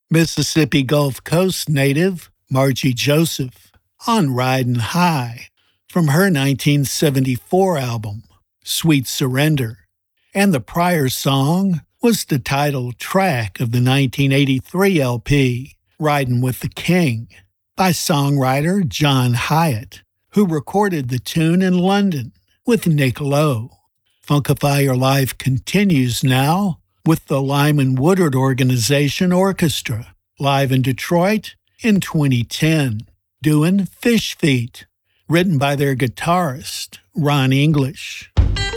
Mississippi Gulf Coast native Margie Joseph on Ridin' High from her 1974 album, Sweet Surrender. And the prior song was the title track of the 1983 LP, Ridin' with the King, by songwriter John Hyatt, who recorded the tune in London with Nick Lowe. Funkify Your Life continues now with the Lyman Woodard Organization Orchestra, live in Detroit in 2010, doing Fish Feet, written by their guitarist, Ron English.